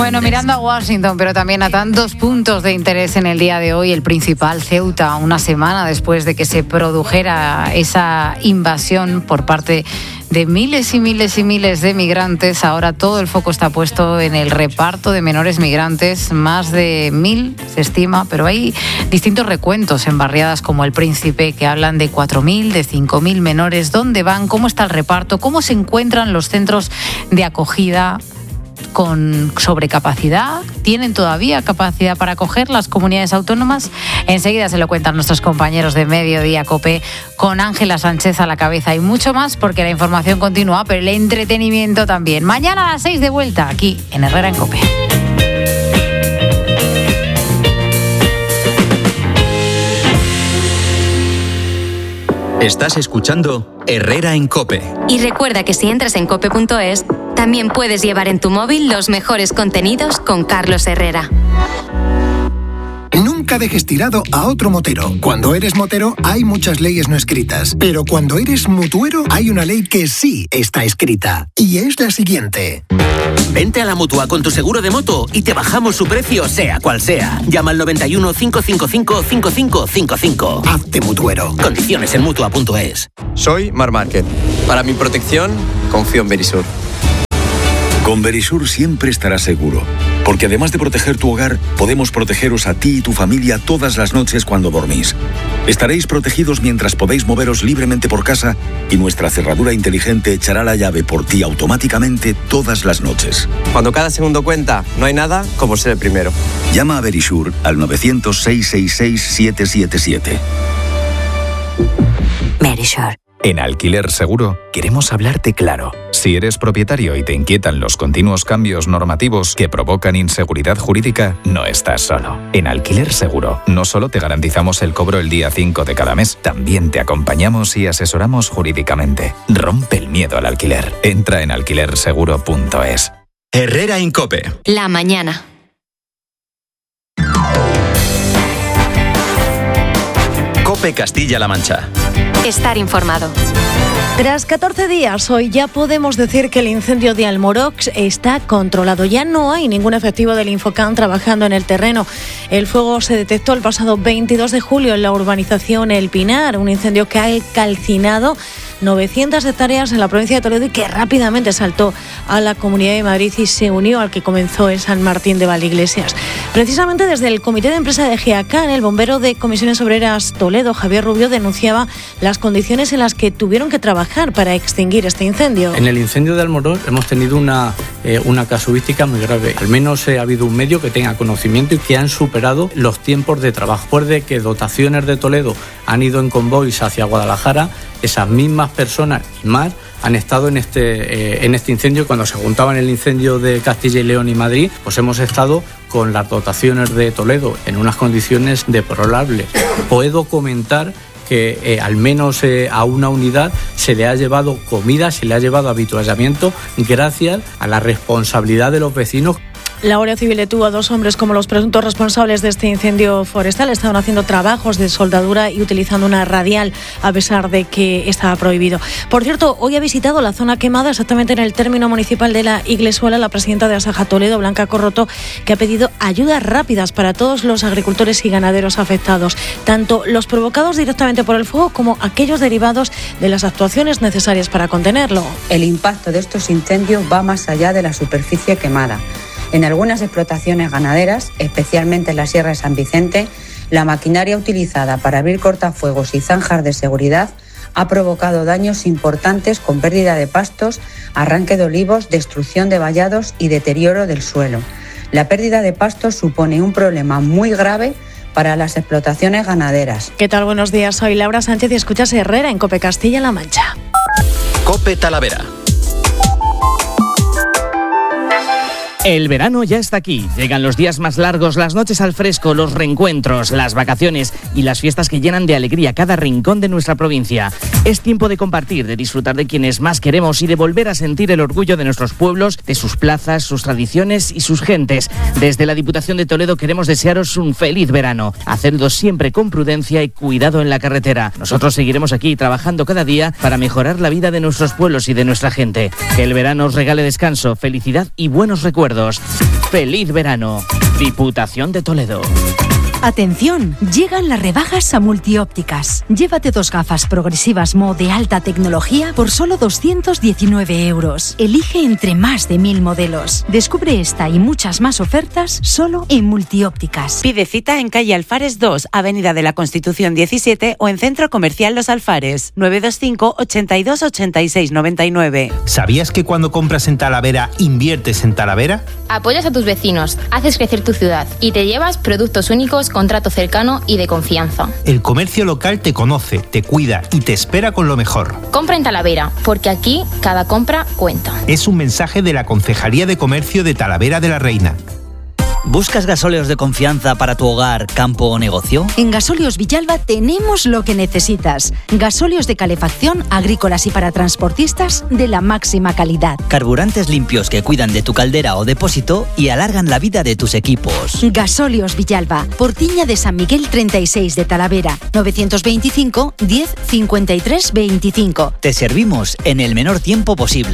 Bueno, mirando a Washington, pero también a tantos puntos de interés en el día de hoy, el principal, Ceuta, una semana después de que se produjera esa invasión por parte de miles y miles y miles de migrantes. Ahora todo el foco está puesto en el reparto de menores migrantes, más de 1.000 se estima, pero hay distintos recuentos en barriadas como El Príncipe que hablan de 4.000, de 5.000 menores. ¿Dónde van? ¿Cómo está el reparto? ¿Cómo se encuentran los centros de acogida? ¿Con sobrecapacidad? ¿Tienen todavía capacidad para acoger las comunidades autónomas? Enseguida se lo cuentan nuestros compañeros de Mediodía COPE con Ángela Sánchez a la cabeza y mucho más, porque la información continúa, pero el entretenimiento también. Mañana a las 6 de vuelta aquí en Herrera en COPE. Estás escuchando Herrera en COPE. Y recuerda que si entras en cope.es, también puedes llevar en tu móvil los mejores contenidos con Carlos Herrera. Nunca dejes tirado a otro motero. Cuando eres motero hay muchas leyes no escritas, pero cuando eres mutuero hay una ley que sí está escrita, y es la siguiente. Vente a la Mutua con tu seguro de moto y te bajamos su precio sea cual sea. Llama al 91 555 5555. Hazte mutuero. Condiciones en Mutua.es. Soy Mar Márquez. Para mi protección, confío en Verisur. Con Verisur siempre estarás seguro, porque además de proteger tu hogar, podemos protegeros a ti y tu familia todas las noches cuando dormís. Estaréis protegidos mientras podéis moveros libremente por casa y nuestra cerradura inteligente echará la llave por ti automáticamente todas las noches. Cuando cada segundo cuenta, no hay nada como ser el primero. Llama a Verisur al 900-666-777. Verisur. En Alquiler Seguro queremos hablarte claro. Si eres propietario y te inquietan los continuos cambios normativos que provocan inseguridad jurídica, no estás solo. En Alquiler Seguro no solo te garantizamos el cobro el día 5 de cada mes, también te acompañamos y asesoramos jurídicamente. Rompe el miedo al alquiler. Entra en alquilerseguro.es. Herrera en COPE. La mañana. COPE Castilla-La Mancha. Estar informado. Tras 14 días, hoy ya podemos decir que el incendio de Almorox está controlado. Ya no hay ningún efectivo del Infocan trabajando en el terreno. El fuego se detectó el pasado 22 de julio en la urbanización El Pinar, un incendio que ha calcinado 900 hectáreas en la provincia de Toledo y que rápidamente saltó a la Comunidad de Madrid y se unió al que comenzó en San Martín de Valdeiglesias. Precisamente desde el Comité de Empresa de GEACAN, el bombero de Comisiones Obreras Toledo, Javier Rubio, denunciaba las condiciones en las que tuvieron que trabajar para extinguir este incendio. En el incendio de Almorox hemos tenido una casuística muy grave. Al menos ha habido un medio que tenga conocimiento y que han superado los tiempos de trabajo. Después de que dotaciones de Toledo han ido en convoys hacia Guadalajara, esas mismas personas y más han estado en este incendio. Cuando se juntaban el incendio de Castilla y León y Madrid, pues hemos estado con las dotaciones de Toledo en unas condiciones deplorables. Puedo comentar que al menos a una unidad se le ha llevado comida, se le ha llevado avituallamiento gracias a la responsabilidad de los vecinos. La Guardia Civil detuvo a 2 hombres como los presuntos responsables de este incendio forestal. Estaban haciendo trabajos de soldadura y utilizando una radial, a pesar de que estaba prohibido. Por cierto, hoy ha visitado la zona quemada, exactamente en el término municipal de la Iglesuela, la presidenta de Asaja Toledo, Blanca Corroto, que ha pedido ayudas rápidas para todos los agricultores y ganaderos afectados, tanto los provocados directamente por el fuego como aquellos derivados de las actuaciones necesarias para contenerlo. El impacto de estos incendios va más allá de la superficie quemada. En algunas explotaciones ganaderas, especialmente en la Sierra de San Vicente, la maquinaria utilizada para abrir cortafuegos y zanjas de seguridad ha provocado daños importantes con pérdida de pastos, arranque de olivos, destrucción de vallados y deterioro del suelo. La pérdida de pastos supone un problema muy grave para las explotaciones ganaderas. ¿Qué tal? Buenos días, soy Laura Sánchez y escuchas Herrera en COPE Castilla-La Mancha. COPE Talavera. El verano ya está aquí. Llegan los días más largos, las noches al fresco, los reencuentros, las vacaciones y las fiestas que llenan de alegría cada rincón de nuestra provincia. Es tiempo de compartir, de disfrutar de quienes más queremos y de volver a sentir el orgullo de nuestros pueblos, de sus plazas, sus tradiciones y sus gentes. Desde la Diputación de Toledo queremos desearos un feliz verano. Hacedlo siempre con prudencia y cuidado en la carretera. Nosotros seguiremos aquí trabajando cada día para mejorar la vida de nuestros pueblos y de nuestra gente. Que el verano os regale descanso, felicidad y buenos recuerdos. ¡Feliz verano! Diputación de Toledo. Atención, llegan las rebajas a Multiópticas. Llévate 2 gafas progresivas Mo de alta tecnología por solo 219 €. Elige entre más de 1000 modelos. Descubre esta y muchas más ofertas solo en Multiópticas. Pide cita en calle Alfares 2, Avenida de la Constitución 17 o en Centro Comercial Los Alfares, 925 82 86 99. ¿Sabías que cuando compras en Talavera, inviertes en Talavera? Apoyas a tus vecinos, haces crecer tu ciudad y te llevas productos únicos con trato cercano y de confianza. El comercio local te conoce, te cuida y te espera con lo mejor. Compra en Talavera, porque aquí cada compra cuenta. Es un mensaje de la Concejalía de Comercio de Talavera de la Reina. ¿Buscas gasóleos de confianza para tu hogar, campo o negocio? En Gasóleos Villalba tenemos lo que necesitas. Gasóleos de calefacción, agrícolas y para transportistas de la máxima calidad. Carburantes limpios que cuidan de tu caldera o depósito y alargan la vida de tus equipos. Gasóleos Villalba, Portiña de San Miguel 36 de Talavera, 925 10 53 25. Te servimos en el menor tiempo posible.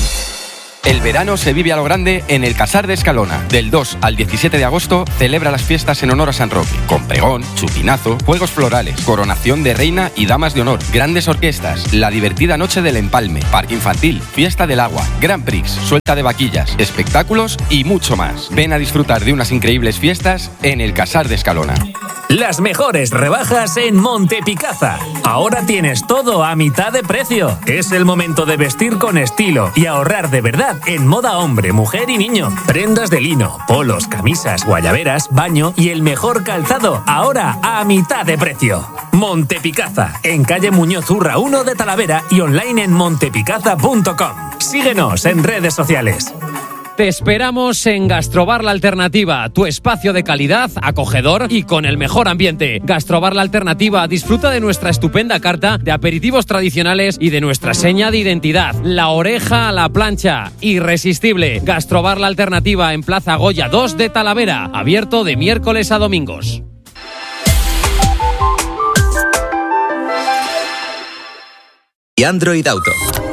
El verano se vive a lo grande en el Casar de Escalona. Del 2 al 17 de agosto celebra las fiestas en honor a San Roque, con pregón, chupinazo, juegos florales, coronación de reina y damas de honor, grandes orquestas, la divertida noche del empalme, parque infantil, fiesta del agua, Grand Prix, suelta de vaquillas, espectáculos y mucho más. Ven a disfrutar de unas increíbles fiestas en el Casar de Escalona. Las mejores rebajas en Montepicasa. Ahora tienes todo a mitad de precio. Es el momento de vestir con estilo y ahorrar de verdad en moda hombre, mujer y niño. Prendas de lino, polos, camisas, guayaberas, baño y el mejor calzado. Ahora a mitad de precio. Montepicasa, en calle Muñoz Urra 1 de Talavera y online en montepicasa.com. Síguenos en redes sociales. Te esperamos en Gastrobar La Alternativa, tu espacio de calidad, acogedor y con el mejor ambiente. Gastrobar La Alternativa disfruta de nuestra estupenda carta de aperitivos tradicionales y de nuestra seña de identidad, la oreja a la plancha, irresistible. Gastrobar La Alternativa en Plaza Goya 2 de Talavera, abierto de miércoles a domingos. Y Android Auto.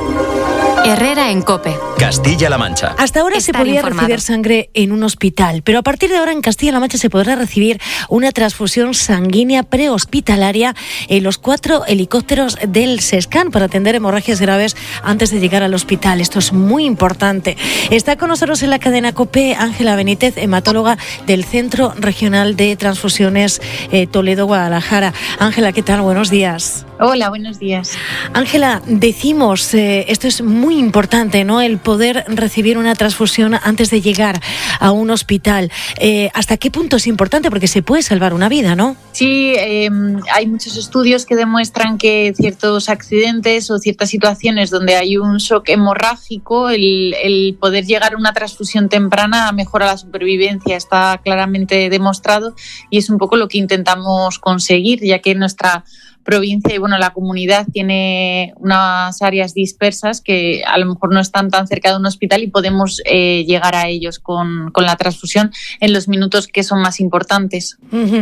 Herrera en COPE. Castilla-La Mancha. Hasta ahora se podía recibir sangre en un hospital, pero a partir de ahora en Castilla-La Mancha se podrá recibir una transfusión sanguínea prehospitalaria en los 4 helicópteros del SESCAN para atender hemorragias graves antes de llegar al hospital. Esto es muy importante. Está con nosotros en la cadena COPE Ángela Benítez, hematóloga del Centro Regional de Transfusiones Toledo-Guadalajara. Ángela, ¿qué tal? Buenos días. Hola, buenos días. Ángela, decimos, esto es muy importante, ¿no? El poder recibir una transfusión antes de llegar a un hospital. ¿Hasta qué punto es importante? Porque se puede salvar una vida, ¿no? Sí, hay muchos estudios que demuestran que ciertos accidentes o ciertas situaciones donde hay un shock hemorrágico, el poder llegar a una transfusión temprana mejora la supervivencia, está claramente demostrado y es un poco lo que intentamos conseguir, ya que nuestra provincia y la comunidad tiene unas áreas dispersas que a lo mejor no están tan cerca de un hospital y podemos llegar a ellos con la transfusión en los minutos que son más importantes. Uh-huh.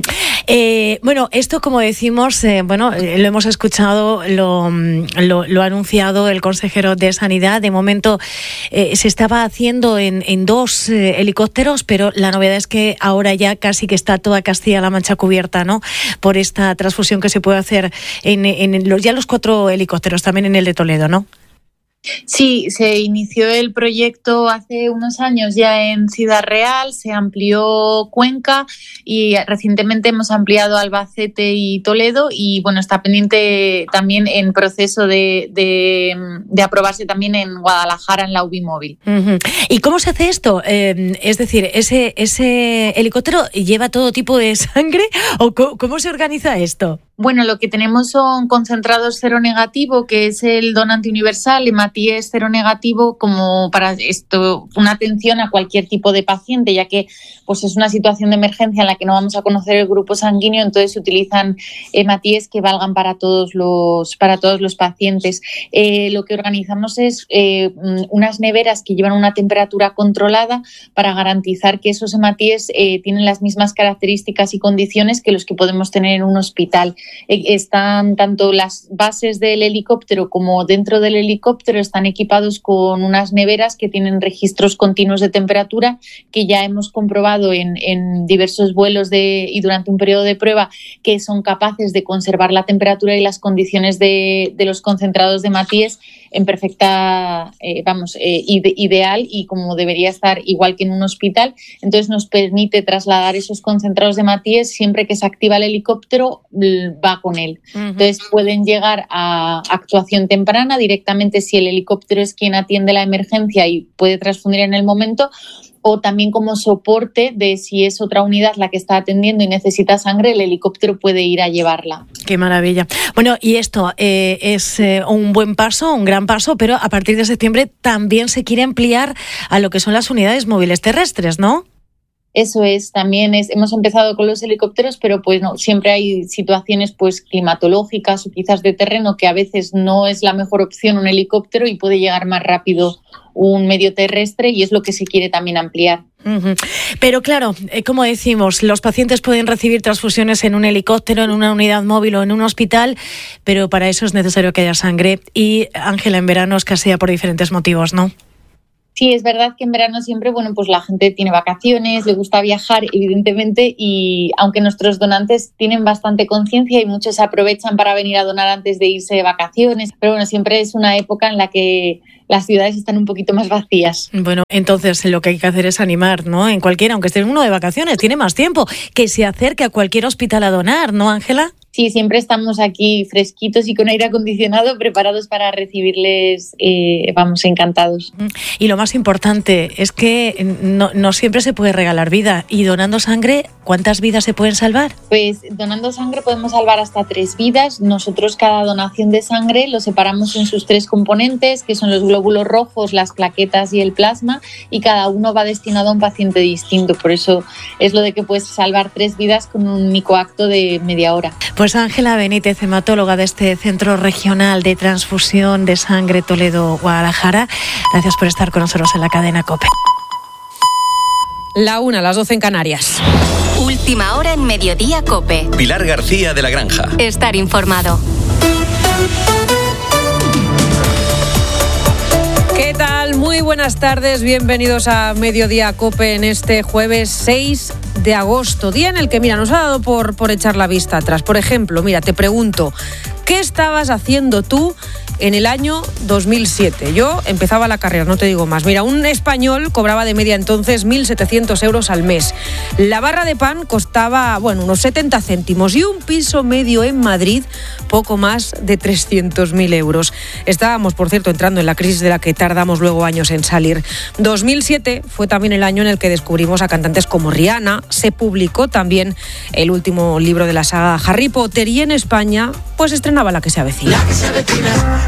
Esto, como decimos, lo hemos escuchado, lo ha anunciado el consejero de Sanidad. De momento se estaba haciendo en 2 helicópteros, pero la novedad es que ahora ya casi que está toda Castilla-La Mancha cubierta, ¿no?, por esta transfusión que se puede hacer en los 4 helicópteros, también en el de Toledo, ¿no? Sí, se inició el proyecto hace unos años ya en Ciudad Real, se amplió Cuenca y recientemente hemos ampliado Albacete y Toledo y está pendiente también en proceso de aprobarse también en Guadalajara en la UBI móvil. Uh-huh. ¿Y cómo se hace esto? Es decir, ¿ese helicóptero lleva todo tipo de sangre o cómo se organiza esto? Bueno, lo que tenemos son concentrados seronegativo, que es el donante universal, hematíes seronegativo, como para esto, una atención a cualquier tipo de paciente, ya que es una situación de emergencia en la que no vamos a conocer el grupo sanguíneo, entonces se utilizan hematíes que valgan para todos los pacientes. Lo que organizamos es unas neveras que llevan una temperatura controlada para garantizar que esos hematíes tienen las mismas características y condiciones que los que podemos tener en un hospital. están tanto las bases del helicóptero como dentro del helicóptero están equipados con unas neveras que tienen registros continuos de temperatura, que ya hemos comprobado en diversos vuelos y durante un periodo de prueba que son capaces de conservar la temperatura y las condiciones de los concentrados de Matíes en perfecta, ideal y como debería estar, igual que en un hospital. Entonces nos permite trasladar esos concentrados de Matíes siempre que se activa el helicóptero, va con él. Entonces pueden llegar a actuación temprana directamente si el helicóptero es quien atiende la emergencia y puede transfundir en el momento, o también como soporte de si es otra unidad la que está atendiendo y necesita sangre, el helicóptero puede ir a llevarla. Qué maravilla. Bueno, y esto es un buen paso, un gran paso, pero a partir de septiembre también se quiere ampliar a lo que son las unidades móviles terrestres, ¿no? Eso es, hemos empezado con los helicópteros, pero pues no, siempre hay situaciones pues climatológicas o quizás de terreno que a veces no es la mejor opción un helicóptero y puede llegar más rápido un medio terrestre, y es lo que se quiere también ampliar. Pero claro, como decimos, los pacientes pueden recibir transfusiones en un helicóptero, en una unidad móvil o en un hospital, pero para eso es necesario que haya sangre, y Ángela, en verano escasea por diferentes motivos, ¿no? Sí, es verdad que en verano siempre, pues la gente tiene vacaciones, le gusta viajar, evidentemente, y aunque nuestros donantes tienen bastante conciencia y muchos aprovechan para venir a donar antes de irse de vacaciones, pero bueno, siempre es una época en la que las ciudades están un poquito más vacías. Bueno, entonces lo que hay que hacer es animar, ¿no? En cualquiera, aunque esté uno de vacaciones, tiene más tiempo, que se acerque a cualquier hospital a donar, ¿no, Ángela? Sí, siempre estamos aquí fresquitos y con aire acondicionado, preparados para recibirles, encantados. Y lo más importante es que no siempre se puede regalar vida, y donando sangre, ¿cuántas vidas se pueden salvar? Pues donando sangre podemos salvar hasta 3 vidas. Nosotros cada donación de sangre lo separamos en sus 3 componentes, que son los glóbulos rojos, las plaquetas y el plasma, y cada uno va destinado a un paciente distinto. Por eso es lo de que puedes salvar 3 vidas con un único acto de media hora. Pues Ángela Benítez, hematóloga de este Centro Regional de Transfusión de Sangre Toledo Guadalajara, gracias por estar con nosotros en la cadena COPE. La 1, las 12 en Canarias. Última hora en Mediodía COPE. Pilar García de la Granja. Estar informado. ¿Qué tal? Muy buenas tardes, bienvenidos a Mediodía COPE en este jueves 6 de agosto, día en el que, nos ha dado por echar la vista atrás. Por ejemplo, te pregunto, ¿qué estabas haciendo tú en el año 2007? Yo empezaba la carrera, no te digo más. Un español cobraba de media entonces 1.700 euros al mes. La barra de pan costaba, unos 70 céntimos, y un piso medio en Madrid, poco más de 300.000 euros. Estábamos, por cierto, entrando en la crisis de la que tardamos luego años en salir. 2007 fue también el año en el que descubrimos a cantantes como Rihanna. Se publicó también el último libro de la saga Harry Potter, y en España pues estrenaba La que se avecina. La que se avecina.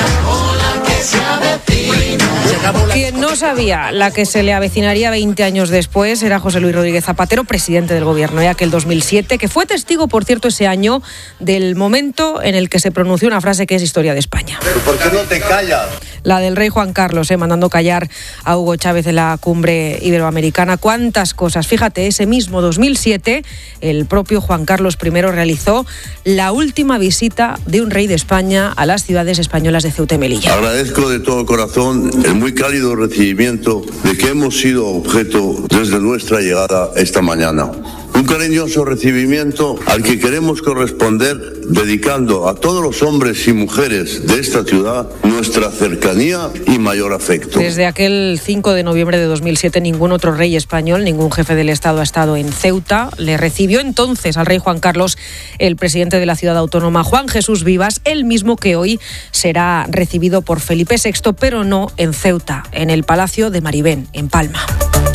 Quien no sabía la que se le avecinaría 20 años después era José Luis Rodríguez Zapatero, presidente del gobierno de aquel 2007, que fue testigo, por cierto, ese año del momento en el que se pronunció una frase que es historia de España. ¿Por qué no te callas? La del rey Juan Carlos, mandando callar a Hugo Chávez en la cumbre iberoamericana. Cuántas cosas. Fíjate, ese mismo 2007, el propio Juan Carlos I realizó la última visita de un rey de España a las ciudades españolas de Ceuta y Melilla. Agradezco de todo corazón el muy cálido recibimiento de que hemos sido objeto desde nuestra llegada esta mañana. Un cariñoso recibimiento al que queremos corresponder dedicando a todos los hombres y mujeres de esta ciudad nuestra cercanía y mayor afecto. Desde aquel 5 de noviembre de 2007 ningún otro rey español, ningún jefe del Estado ha estado en Ceuta. Le recibió entonces al rey Juan Carlos el presidente de la ciudad autónoma, Juan Jesús Vivas, el mismo que hoy será recibido por Felipe VI, pero no en Ceuta, en el Palacio de Maribén, en Palma.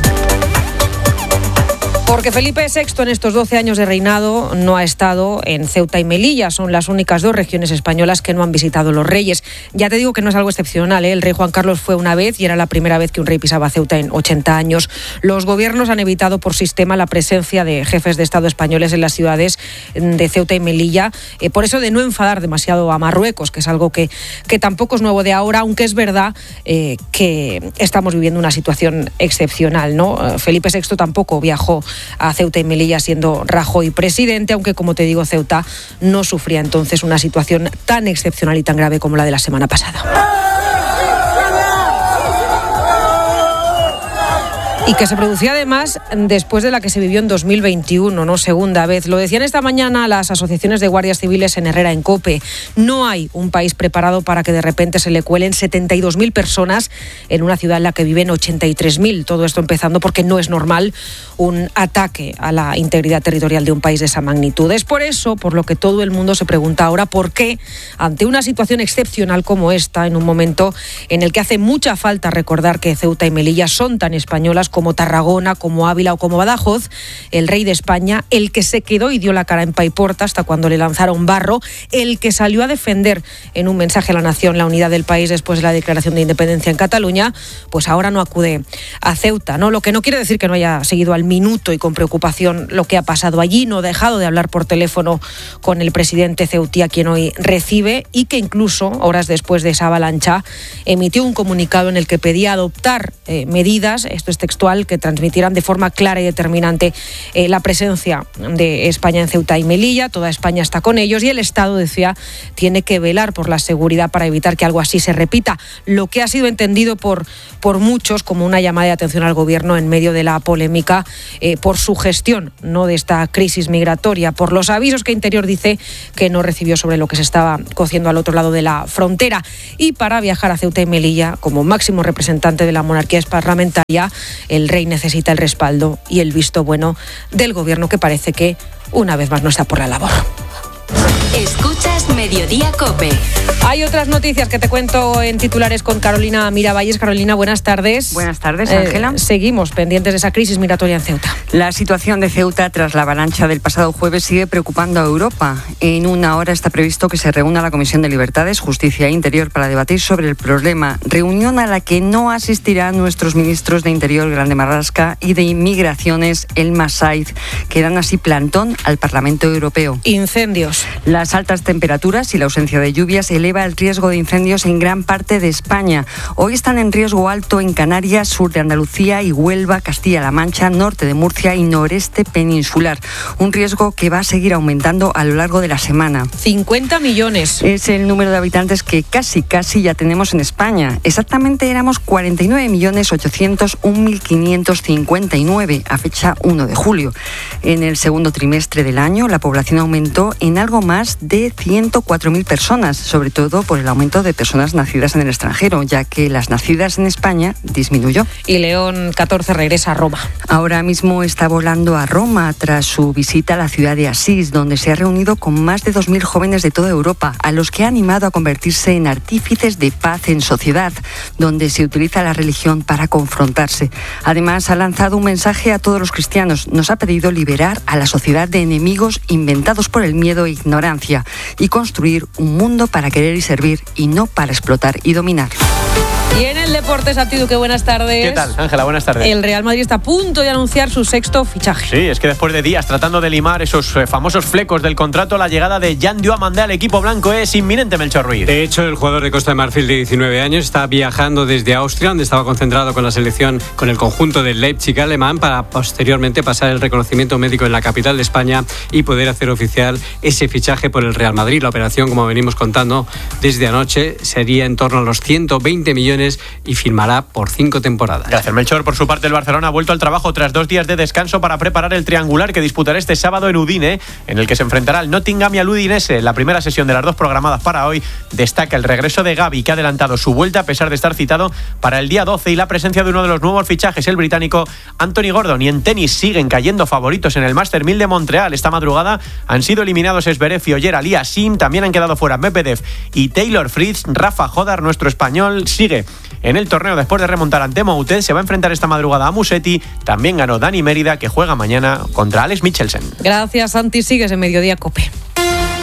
Porque Felipe VI en estos 12 años de reinado no ha estado en Ceuta y Melilla. Son las únicas 2 regiones españolas que no han visitado los reyes. Ya te digo que no es algo excepcional, ¿eh? El rey Juan Carlos fue una vez y era la primera vez que un rey pisaba Ceuta en 80 años. Los gobiernos han evitado por sistema la presencia de jefes de Estado españoles en las ciudades de Ceuta y Melilla. Por eso de no enfadar demasiado a Marruecos, que es algo que tampoco es nuevo de ahora, aunque es verdad que estamos viviendo una situación excepcional, ¿no? Felipe VI tampoco viajó a Ceuta y Melilla siendo Rajoy presidente, aunque como te digo, Ceuta no sufría entonces una situación tan excepcional y tan grave como la de la semana pasada. Y que se producía además después de la que se vivió en 2021, no segunda vez. Lo decían esta mañana las asociaciones de guardias civiles en Herrera, en COPE. No hay un país preparado para que de repente se le cuelen 72.000 personas en una ciudad en la que viven 83.000. Todo esto empezando porque no es normal un ataque a la integridad territorial de un país de esa magnitud. Es por eso por lo que todo el mundo se pregunta ahora por qué, ante una situación excepcional como esta, en un momento en el que hace mucha falta recordar que Ceuta y Melilla son tan españolas como Tarragona, como Ávila o como Badajoz, el rey de España, el que se quedó y dio la cara en Paiporta hasta cuando le lanzaron barro, el que salió a defender en un mensaje a la nación la unidad del país después de la declaración de independencia en Cataluña, pues ahora no acude a Ceuta, ¿no? Lo que no quiere decir que no haya seguido al minuto y con preocupación lo que ha pasado allí, no ha dejado de hablar por teléfono con el presidente ceutí, a quien hoy recibe, y que incluso, horas después de esa avalancha, emitió un comunicado en el que pedía adoptar medidas, esto es textual, que transmitieran de forma clara y determinante la presencia de España en Ceuta y Melilla. Toda España está con ellos y el Estado, decía, tiene que velar por la seguridad para evitar que algo así se repita. Lo que ha sido entendido por muchos como una llamada de atención al Gobierno en medio de la polémica por su gestión, no de esta crisis migratoria, por los avisos que Interior dice que no recibió sobre lo que se estaba cociendo al otro lado de la frontera. Y para viajar a Ceuta y Melilla, como máximo representante de la monarquía parlamentaria, el rey necesita el respaldo y el visto bueno del Gobierno, que parece que una vez más no está por la labor. Escuchas Mediodía COPE. Hay otras noticias que te cuento en titulares con Carolina Miravalles. Carolina, buenas tardes. Buenas tardes, Ángela. Seguimos pendientes de esa crisis migratoria en Ceuta. La situación de Ceuta tras la avalancha del pasado jueves sigue preocupando a Europa. En una hora está previsto que se reúna la Comisión de Libertades, Justicia e Interior para debatir sobre el problema. Reunión a la que no asistirán nuestros ministros de Interior, Grande Marlaska, y de Inmigraciones, Elma Saiz, que dan así plantón al Parlamento Europeo. Incendios. Las altas temperaturas y la ausencia de lluvias eleva el riesgo de incendios en gran parte de España. Hoy están en riesgo alto en Canarias, sur de Andalucía y Huelva, Castilla-La Mancha, norte de Murcia y noreste peninsular. Un riesgo que va a seguir aumentando a lo largo de la semana. 50 millones. Es el número de habitantes que casi ya tenemos en España. Exactamente éramos 49.801.559 a fecha 1 de julio. En el segundo trimestre del año, la población aumentó en algo más de 104.000 personas, sobre todo por el aumento de personas nacidas en el extranjero, ya que las nacidas en España disminuyó. Y León XIV regresa a Roma. Ahora mismo está volando a Roma tras su visita a la ciudad de Asís, donde se ha reunido con más de 2.000 jóvenes de toda Europa, a los que ha animado a convertirse en artífices de paz en sociedad, donde se utiliza la religión para confrontarse. Además, ha lanzado un mensaje a todos los cristianos. Nos ha pedido liberar a la sociedad de enemigos inventados por el miedo e ignorancia y construir un mundo para querer y servir y no para explotar y dominar. Y en el deporte, Santi Duque, buenas tardes. ¿Qué tal, Ángela? Buenas tardes. El Real Madrid está a punto de anunciar su sexto fichaje. Sí, es que después de días tratando de limar esos famosos flecos del contrato, la llegada de Jan Diomande al equipo blanco es inminente, Melchor Ruiz. De hecho, el jugador de Costa de Marfil de 19 años está viajando desde Austria, donde estaba concentrado con la selección, con el conjunto del Leipzig alemán, para posteriormente pasar el reconocimiento médico en la capital de España y poder hacer oficial ese fichaje por el Real Madrid. La operación, como venimos contando desde anoche, sería en torno a los 120 millones y firmará por 5 temporadas. Gracias, Melchor. Por su parte, el Barcelona ha vuelto al trabajo tras 2 días de descanso para preparar el triangular que disputará este sábado en Udine, en el que se enfrentará al Nottingham y al Udinese. La primera sesión de las 2 programadas para hoy destaca el regreso de Gavi, que ha adelantado su vuelta a pesar de estar citado para el día 12, y la presencia de uno de los nuevos fichajes, el británico Anthony Gordon. Y en tenis siguen cayendo favoritos en el Master 1000 de Montreal. Esta madrugada han sido eliminados Zverev y Ogier Aliassime. También han quedado fuera Medvedev y Taylor Fritz. Rafa Jodar, nuestro español, sigue en el torneo después de remontar ante Moutet. Se va a enfrentar esta madrugada a Musetti. También ganó Dani Mérida, que juega mañana contra Alex Michelsen. Gracias, Santi. Sigues en Mediodía COPE.